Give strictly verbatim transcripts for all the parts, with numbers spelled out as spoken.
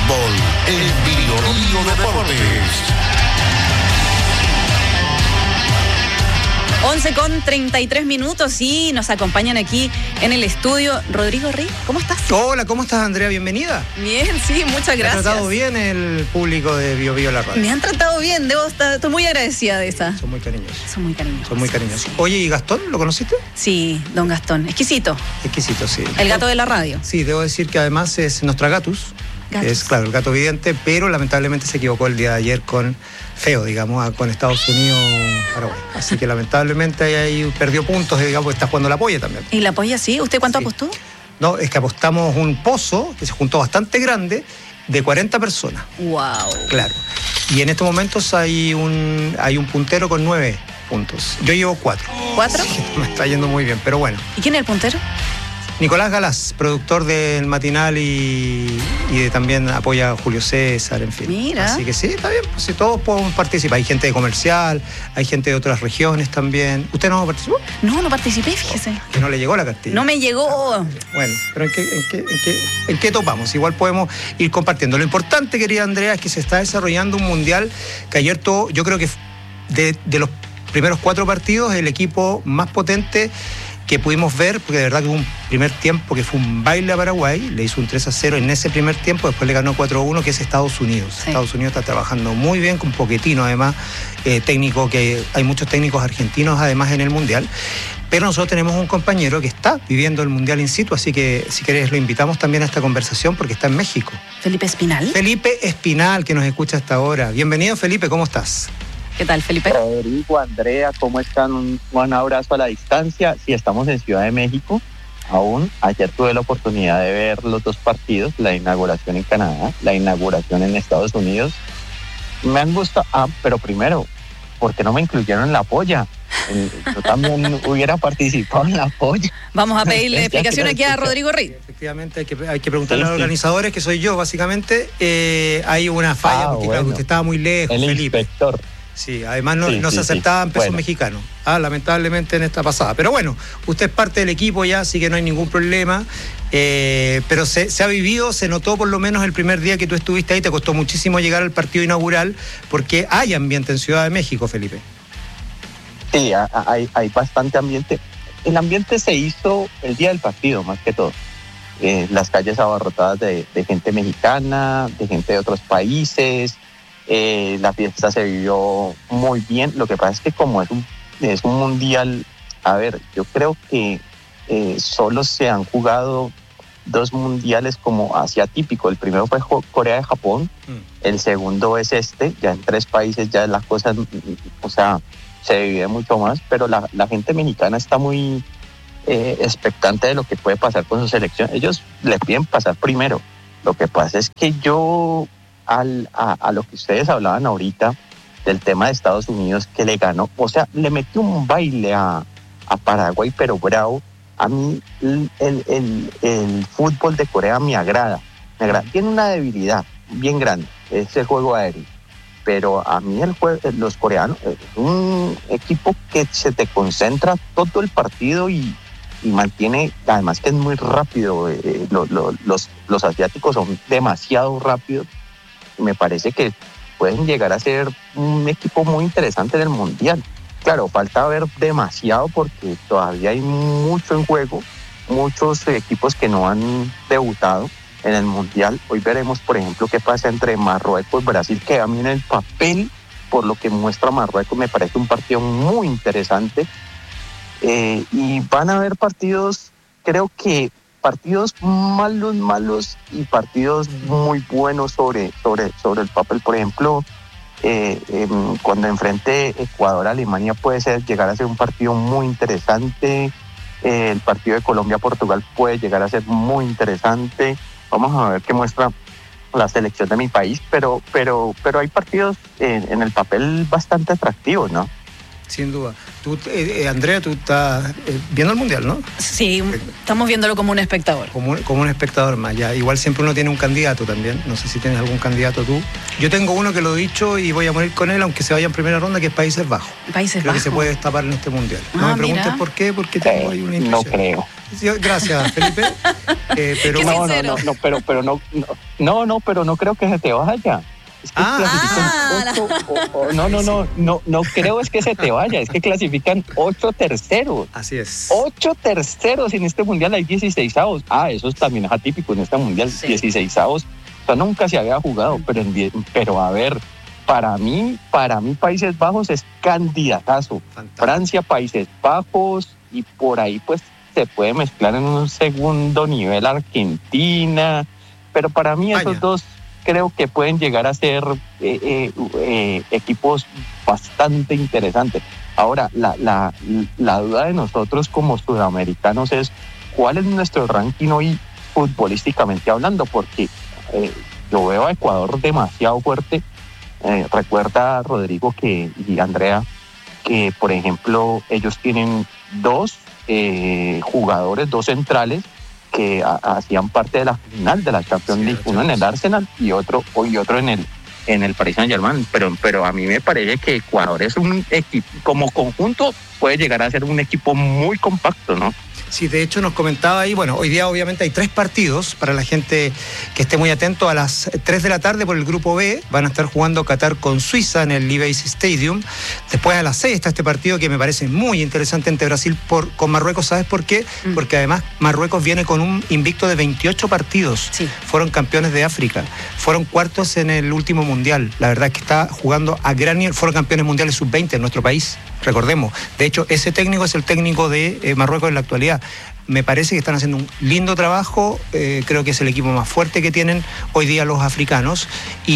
fútbol en Biobío Deportes. once con treinta y tres minutos y nos acompañan aquí en el estudio Rodrigo Rey. ¿Cómo estás? Hola, ¿cómo estás, Andrea? Bienvenida. Bien, sí, muchas gracias. ¿Te ha tratado bien el público de Bio Bio La Radio? Me han tratado bien, debo estar, estoy muy agradecida de esa. Son muy cariñosos. Son muy cariñosos. Son muy cariñosos. Oye, ¿y Gastón? ¿Lo conociste? Sí, don Gastón. Exquisito. Exquisito, sí. El gato de la radio. Sí, debo decir que además es Nostragatus. Gatos. Es, claro, el gato vidente, pero lamentablemente se equivocó el día de ayer con feo, digamos, con Estados Unidos, Paraguay. Así que lamentablemente ahí, ahí perdió puntos, digamos, está jugando la polla también. ¿Y la polla sí? ¿Usted cuánto Sí. apostó? No, es que apostamos un pozo que se juntó bastante grande de cuarenta personas. Wow. Claro. Y en estos momentos hay un, hay un puntero con nueve puntos. Yo llevo cuatro. ¿Cuatro? Sí, me está yendo muy bien, pero bueno. ¿Y quién es el puntero? Nicolás Galás, productor del Matinal y, y de, también apoya a Julio César, en fin. Mira. Así que sí, está bien, pues si todos podemos participar. Hay gente de comercial, hay gente de otras regiones también. ¿Usted no participó? No, no participé, fíjese. Que no le llegó la cartilla. No me llegó. Bueno, pero ¿en qué, en qué, en qué, en qué topamos? Igual podemos ir compartiendo. Lo importante, querida Andrea, es que se está desarrollando un mundial que ayer todo, yo creo que de, de los primeros cuatro partidos, el equipo más potente que pudimos ver, porque de verdad que hubo un primer tiempo que fue un baile a Paraguay, le hizo un tres a cero en ese primer tiempo, después le ganó cuatro a uno, que es Estados Unidos. Sí. Estados Unidos está trabajando muy bien, con Pochettino además, eh, técnico, que hay muchos técnicos argentinos además en el Mundial, pero nosotros tenemos un compañero que está viviendo el Mundial in situ, así que si querés lo invitamos también a esta conversación porque está en México. Felipe Espinal. Felipe Espinal, que nos escucha hasta ahora. Bienvenido, Felipe, ¿cómo estás? ¿Qué tal, Felipe? Rodrigo, Andrea, ¿cómo están? Un, un abrazo a la distancia. Sí, estamos en Ciudad de México aún. Ayer tuve la oportunidad de ver los dos partidos, la inauguración en Canadá, la inauguración en Estados Unidos. Me han gustado, ah, pero primero, ¿por qué no me incluyeron en la polla? Yo también hubiera participado en la polla. Vamos a pedirle explicación aquí a Rodrigo Rey. Efectivamente, hay que, hay que preguntarle Sí, a los sí. organizadores, que soy yo, básicamente. Eh, hay una falla, Ah, porque bueno. claro, usted estaba muy lejos, El Felipe. inspector. Sí, además no, Sí, no sí, se aceptaban sí. pesos Bueno. mexicanos, ah, lamentablemente en esta pasada. Pero bueno, usted es parte del equipo ya, así que no hay ningún problema. Eh, pero se, se ha vivido, se notó por lo menos el primer día que tú estuviste ahí, te costó muchísimo llegar al partido inaugural, porque hay ambiente en Ciudad de México, Felipe. Sí, a- a- hay, hay bastante ambiente. El ambiente se hizo el día del partido, más que todo. Eh, las calles abarrotadas de, de gente mexicana, de gente de otros países. Eh, la fiesta se vivió muy bien. Lo que pasa es que como es un, es un mundial, a ver, yo creo que eh, solo se han jugado dos mundiales como así atípico. El primero fue Jo- Corea de Japón, Mm. el segundo es este, ya en tres países ya las cosas, o sea, se divide mucho más, pero la, la gente mexicana está muy eh, expectante de lo que puede pasar con su selección. Ellos le piden pasar primero. Lo que pasa es que yo, al, a, a lo que ustedes hablaban ahorita, del tema de Estados Unidos, que le ganó, o sea, le metió un baile a, a Paraguay, pero bravo. A mí el, el, el, el fútbol de Corea me agrada, me agrada. Tiene una debilidad bien grande, es el juego aéreo. Pero a mí el juego, los coreanos, es un equipo que se te concentra todo el partido y, y mantiene, además que es muy rápido, eh, lo, lo, los, los asiáticos son demasiado rápidos. Me parece que pueden llegar a ser un equipo muy interesante en el Mundial. Claro, falta ver demasiado porque todavía hay mucho en juego, muchos equipos que no han debutado en el Mundial. Hoy veremos, por ejemplo, qué pasa entre Marruecos y Brasil, que a mí en el papel, por lo que muestra Marruecos, me parece un partido muy interesante. Eh, y van a haber partidos, creo que partidos malos, malos y partidos muy buenos sobre, sobre, sobre el papel. Por ejemplo, eh, eh, cuando enfrente Ecuador-Alemania puede ser, llegar a ser un partido muy interesante. Eh, el partido de Colombia-Portugal puede llegar a ser muy interesante. Vamos a ver qué muestra la selección de mi país, pero, pero, pero hay partidos en, en el papel bastante atractivos, ¿no? Sin duda. Tú, eh, eh, Andrea, tú estás eh, viendo el Mundial, ¿no? Sí, estamos viéndolo como un espectador. Como un, como un espectador más, ya. Igual siempre uno tiene un candidato también. No sé si tienes algún candidato tú. Yo tengo uno que lo he dicho y voy a morir con él, aunque se vaya en primera ronda, que es Países Bajos. Países Creo Bajos. que se puede destapar en este Mundial. No Ah, me preguntes mira. por qué, porque tengo ahí una Eh, no intuición. creo. Gracias, Felipe. Eh, pero Qué No, no, sincero. no, no, pero, pero no, no, no, no, pero no creo que se te vaya. Es que Ah. clasifican ocho, o- o- no, no, no, no, no creo es que se te vaya, es que clasifican ocho terceros. Así es. Ocho terceros en este mundial, hay dieciseisavos. Ah, eso también es atípico en este mundial, Sí. dieciseisavos. O sea, nunca se había jugado, pero, en die- pero a ver, para mí, para mí Países Bajos es candidatazo. Fantástico. Francia, Países Bajos, y por ahí pues se puede mezclar en un segundo nivel Argentina, pero para mí España. esos dos creo que pueden llegar a ser eh, eh, eh, equipos bastante interesantes. Ahora, la, la, la duda de nosotros como sudamericanos es cuál es nuestro ranking hoy futbolísticamente hablando, porque eh, yo veo a Ecuador demasiado fuerte. Eh, recuerda, Rodrigo que, y Andrea, que por ejemplo ellos tienen dos eh, jugadores, dos centrales que a, hacían parte de la final de la Champions Sí, League, la uno en el Champions. Arsenal y otro y otro en el en el Paris Saint-Germain, pero pero a mí me parece que Ecuador es un equipo, como conjunto puede llegar a ser un equipo muy compacto, ¿no? Sí, de hecho nos comentaba ahí, bueno, hoy día obviamente hay tres partidos para la gente que esté muy atento. A las tres de la tarde por el grupo B van a estar jugando Qatar con Suiza en el Levi's Stadium. Después a las seis está este partido que me parece muy interesante entre Brasil por, con Marruecos. ¿Sabes por qué? Mm. Porque además Marruecos viene con un invicto de veintiocho partidos. Sí. Fueron campeones de África, fueron cuartos en el último mundial. La verdad es que está jugando a gran nivel, fueron campeones mundiales sub veinte en nuestro país, recordemos. De hecho, ese técnico es el técnico de eh, Marruecos en la actualidad. Me parece que están haciendo un lindo trabajo, eh, creo que es el equipo más fuerte que tienen hoy día los africanos,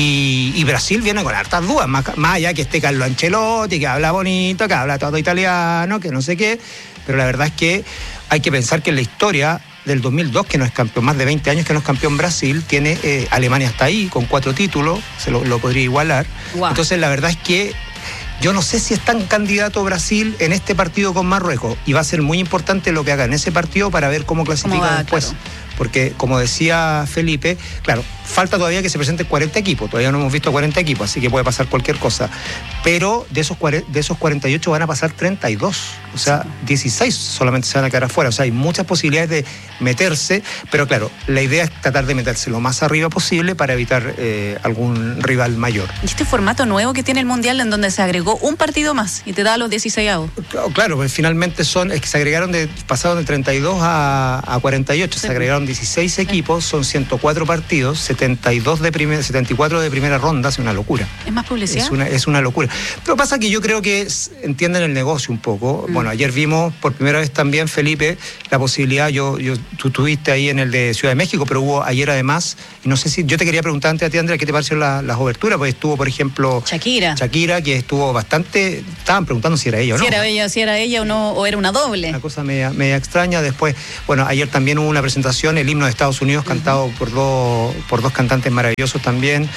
y, y Brasil viene con hartas dudas, más, más allá que esté Carlo Ancelotti, que habla bonito, que habla todo italiano, que no sé qué, pero la verdad es que hay que pensar que en la historia del dos mil dos, que no es campeón, más de veinte años que no es campeón Brasil, tiene eh, Alemania hasta ahí, con cuatro títulos, se lo, lo podría igualar. Guau. Entonces la verdad es que yo no sé si es tan candidato Brasil en este partido con Marruecos, y va a ser muy importante lo que haga en ese partido para ver cómo clasifica ¿Cómo va? después. Claro. Porque, como decía Felipe, claro, falta todavía que se presenten cuarenta equipos, todavía no hemos visto cuarenta equipos, así que puede pasar cualquier cosa. Pero de esos, cuarenta, de esos cuarenta y ocho van a pasar treinta y dos, o sea, dieciséis solamente se van a quedar afuera, o sea, hay muchas posibilidades de meterse, pero claro, la idea es tratar de meterse lo más arriba posible para evitar eh, algún rival mayor. Y este formato nuevo que tiene el Mundial en donde se agregó un partido más y te da los dieciseisavos. Claro, pues finalmente son, es que se agregaron de, pasaron de treinta y dos a, a cuarenta y ocho, Sí. se agregaron dieciséis equipos, son ciento cuatro partidos, setenta y dos de primer, setenta y cuatro de primera ronda, es una locura. ¿Es más publicidad? Es una, es una locura. Pero pasa que yo creo que es- entienden el negocio un poco. Mm. Bueno, ayer vimos por primera vez también, Felipe, la posibilidad, yo, yo, tú estuviste ahí en el de Ciudad de México, pero hubo ayer además, y no sé si, yo te quería preguntar antes a ti, Andrea, ¿qué te parecieron la- las oberturas? Pues estuvo, por ejemplo, Shakira. Shakira, que estuvo bastante, estaban preguntando si era ella o no. Si era ella, si era ella o no, o era una doble. Una cosa media, media extraña. Después, bueno, ayer también hubo una presentación, el himno de Estados Unidos, cantado por dos, por dos cantantes maravillosos también.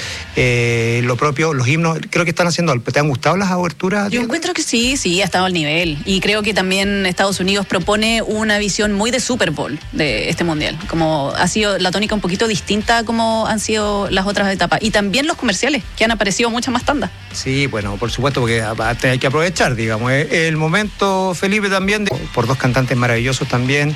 Eh, lo propio, los himnos, creo que están haciendo. ¿Te han gustado las aberturas? Yo encuentro que sí, sí, ha estado al nivel. Y creo que también Estados Unidos propone una visión muy de Super Bowl de este Mundial. Como ha sido la tónica un poquito distinta a como han sido las otras etapas. Y también los comerciales, que han aparecido muchas más tandas. Sí, bueno, por supuesto, porque aparte hay que aprovechar, digamos, eh, el momento, Felipe, también, de- por dos cantantes maravillosos también.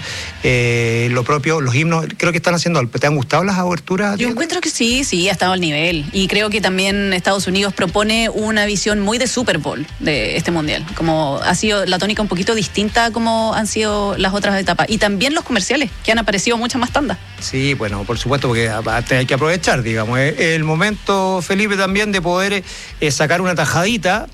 Eh, lo propio, los himnos, creo que están haciendo. ¿Te han gustado las aberturas? Yo encuentro que sí, sí, ha estado al nivel. Y creo que también Estados Unidos propone una visión muy de Super Bowl de este Mundial. Como ha sido la tónica un poquito distinta a como han sido las otras etapas. Y también los comerciales, que han aparecido muchas más tandas. Sí, bueno, por supuesto, porque aparte hay que aprovechar, digamos, eh, el momento, Felipe, también de poder eh, sacar una tajadita